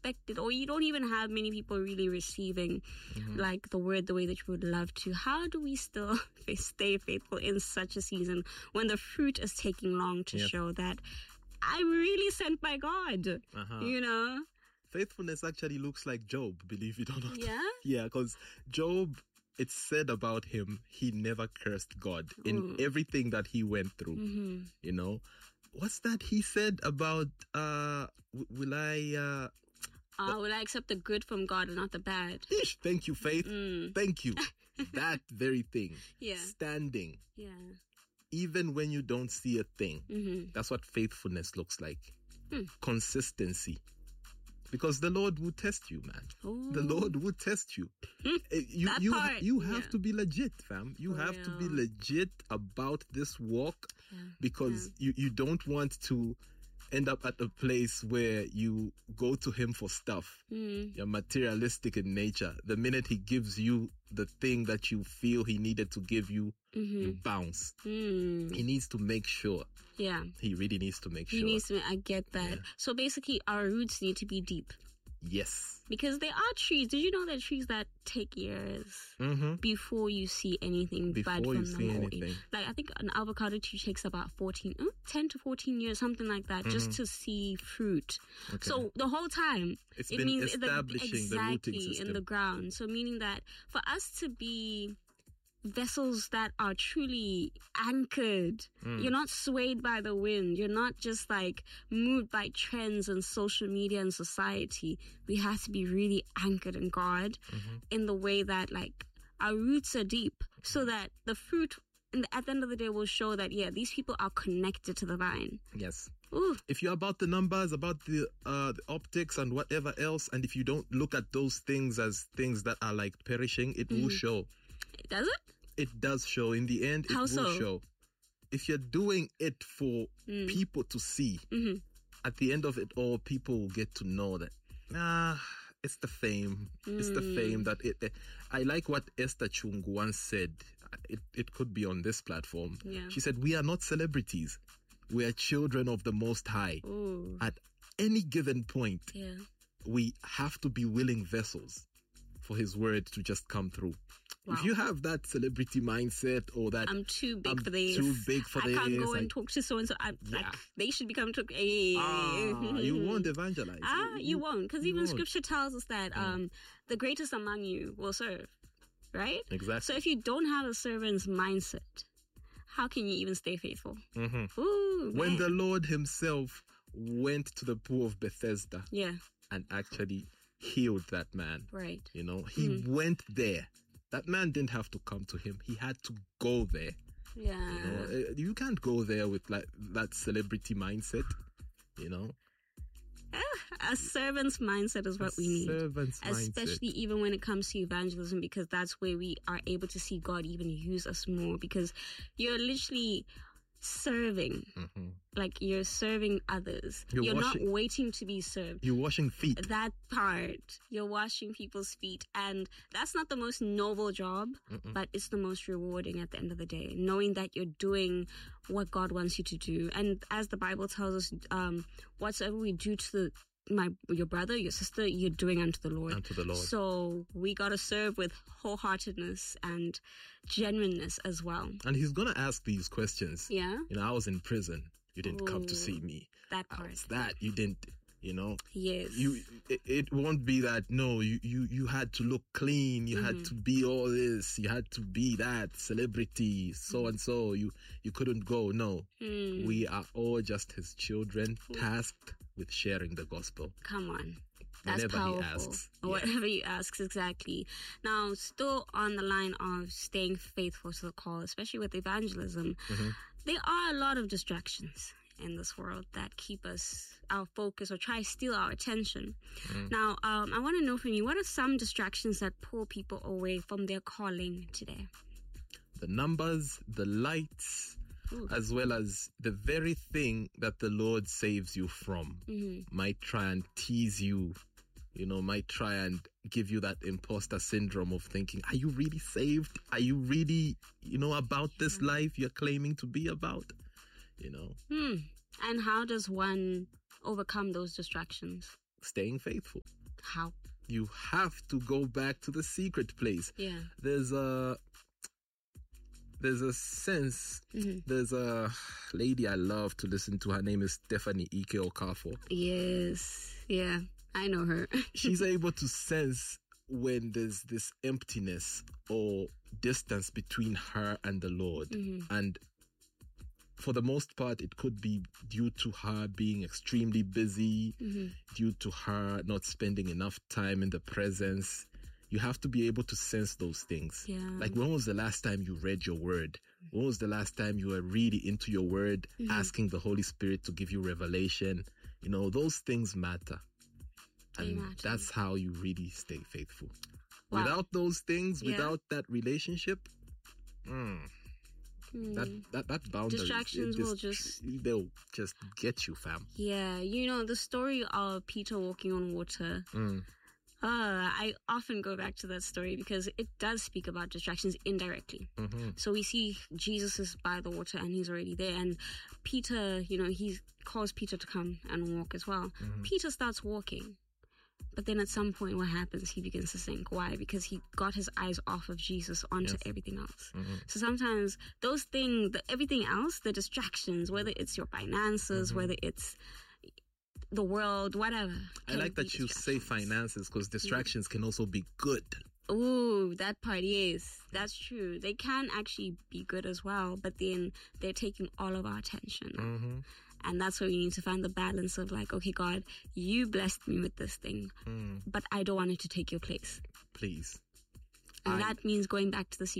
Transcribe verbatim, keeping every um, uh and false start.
expected, or you don't even have many people really receiving mm-hmm. like the word the way that you would love to. How do we still stay faithful in such a season when the fruit is taking long to yep. show that I'm really sent by God? Uh-huh. You know? Faithfulness actually looks like Job, believe it or not. Yeah? Yeah, because Job, it's said about him, he never cursed God in Ooh. everything that he went through. Mm-hmm. You know? What's that he said about, uh, w- will I... Uh, uh, will I accept the good from God and not the bad? Ish, thank you, Faith. Mm. Thank you. That very thing. Yeah. Standing. Yeah. Even when you don't see a thing. Mm-hmm. That's what faithfulness looks like. Mm. Consistency. Because the Lord will test you, man. Ooh. The Lord will test you. Mm, you that you, part, you have yeah. to be legit, fam. You For have real. to be legit about this walk yeah. because yeah. you, you don't want to end up at a place where you go to him for stuff. Mm. You're materialistic in nature. The minute he gives you the thing that you feel he needed to give you, mm-hmm. you bounce. Mm. He needs to make sure. Yeah. He really needs to make he sure. He needs to, I get that. Yeah. So basically, our roots need to be deep. Yes. Because there are trees. Did you know there are trees that take years mm-hmm. before you see anything before bad from you them? See or anything. Like, I think an avocado tree takes about fourteen, uh, ten to fourteen years, something like that, mm-hmm. just to see fruit. Okay. So the whole time, it's it been means establishing the, exactly the rooting system in the ground. So meaning that for us to be vessels that are truly anchored. Mm. You're not swayed by the wind. You're not just like moved by trends and social media and society. We have to be really anchored in God mm-hmm. in the way that like our roots are deep so that the fruit in the, at the end of the day will show that, yeah, these people are connected to the vine. Yes. Ooh. If you're about the numbers, about the, uh, the optics and whatever else, and if you don't look at those things as things that are like perishing, it mm. will show. Does it? It does show. In the end, it How will so? show. If you're doing it for mm. people to see, mm-hmm. at the end of it all, people will get to know that, nah, it's the fame. Mm. It's the fame that it, it... I like what Esther Chungu once said. It, it could be on this platform. Yeah. She said, we are not celebrities. We are children of the Most High. Ooh. At any given point, yeah. we have to be willing vessels for his word to just come through. Wow. If you have that celebrity mindset or that I'm too big I'm for this, too big for I this, can't go like, and talk to so and so. I'm yeah. like they should become talk. Hey. Ah, you won't evangelize. Ah, you, you won't, because even won't. Scripture tells us that mm. um, the greatest among you will serve, right? Exactly. So if you don't have a servant's mindset, how can you even stay faithful? Mm-hmm. Ooh, when man. the Lord Himself went to the pool of Bethesda, yeah, and actually healed that man, right? You know, He mm. went there. That man didn't have to come to him. He had to go there. Yeah. You know, you can't go there with like that celebrity mindset, you know. A servant's mindset is what a we need. Servant's Especially mindset. even when it comes to evangelism, because that's where we are able to see God even use us more, because you're literally serving. Mm-hmm. Like you're serving others. You're, you're washing, not waiting to be served. You're washing feet. That part. You're washing people's feet. And that's not the most noble job, Mm-mm. but it's the most rewarding at the end of the day. Knowing that you're doing what God wants you to do. And as the Bible tells us, um, whatsoever we do to the my your brother, your sister, you're doing unto the Lord. Unto the Lord. So we gotta serve with wholeheartedness and genuineness as well. And He's gonna ask these questions. Yeah. You know, I was in prison. You didn't Ooh, come to see me. That part. That you didn't. You know. Yes. You. It, it won't be that. No. You. You. You had to look clean. You mm-hmm. had to be all this. You had to be that celebrity. So mm-hmm. and so. You. You couldn't go. No. Mm. We are all just His children, tasked with sharing the gospel. Come on. That's Whenever powerful. He asks. Yeah. Whatever He asks, exactly. Now, still on the line of staying faithful to the call, especially with evangelism, mm-hmm. there are a lot of distractions in this world that keep us, our focus, or try to steal our attention. Mm. Now, um, I want to know from you, what are some distractions that pull people away from their calling today? The numbers, the lights, Ooh. As well as the very thing that the Lord saves you from mm-hmm. might try and tease you, you know, might try and give you that imposter syndrome of thinking, are you really saved? Are you really, you know, about yeah. this life you're claiming to be about? You know. Hmm. And how does one overcome those distractions? staying faithful. How? You have to go back to the secret place. Yeah. There's a there's a sense. Mm-hmm. There's a lady I love to listen to. Her name is Stephanie Ike Okafor. Yes. Yeah. I know her. She's able to sense when there's this emptiness or distance between her and the Lord. Mm-hmm. And for the most part, it could be due to her being extremely busy, mm-hmm. due to her not spending enough time in the presence. You have to be able to sense those things. Yeah. Like, when was the last time you read your word? When was the last time you were really into your word, mm-hmm. asking the Holy Spirit to give you revelation? You know, those things matter. And matter. That's how you really stay faithful. Wow. Without those things, yeah. without that relationship, mm, That, that that boundary, distractions will just they'll just get you, fam. Yeah, you know the story of Peter walking on water. Mm. Uh, I often go back to that story because it does speak about distractions indirectly. Mm-hmm. So we see Jesus is by the water and he's already there, and Peter, you know, he calls Peter to come and walk as well. Mm-hmm. Peter starts walking. But then at some point, what happens? He begins to sink. Why? Because he got his eyes off of Jesus onto yes. everything else. Mm-hmm. So sometimes those things, the, everything else, the distractions, whether it's your finances, mm-hmm. whether it's the world, whatever. I like that you say finances, because distractions mm-hmm. can also be good. Ooh, that part is. That's true. They can actually be good as well, but then they're taking all of our attention. Mm-hmm. And that's where we need to find the balance of like, okay, God, you blessed me with this thing, mm. but I don't want it to take your place. Please. And I... that means going back to the